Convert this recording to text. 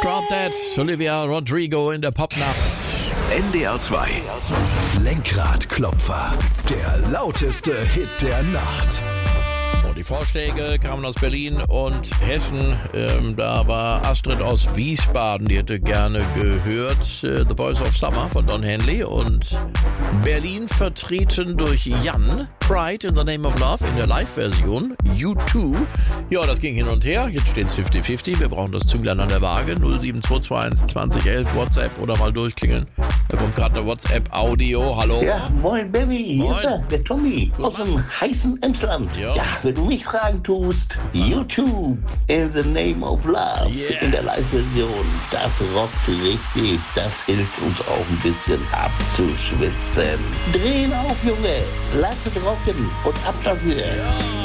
Drop That, Olivia Rodrigo in der Popnacht. NDR 2, Lenkradklopfer, der lauteste Hit der Nacht. Und die Vorschläge kamen aus Berlin und Hessen. Da war Astrid aus Wiesbaden, die hätte gerne gehört The Boys of Summer von Don Henley. Und Berlin vertreten durch Jan, Pride in the Name of Love in der Live-Version, U2. Ja, das ging hin und her. Jetzt steht es 50-50. Wir brauchen das Zünglein an der Waage. 07221 2011 WhatsApp oder mal durchklingeln. Da kommt gerade eine WhatsApp-Audio. Hallo. Ja, moin Baby, hier ist er, der Tommy aus dem heißen Emsland. Ja. Ja, wenn du mich fragen tust, YouTube in the Name of Love in der Live-Version, das rockt richtig, das hilft uns auch ein bisschen abzuschwitzen. Drehen auf, Junge, lass es rocken und ab dafür. Ja.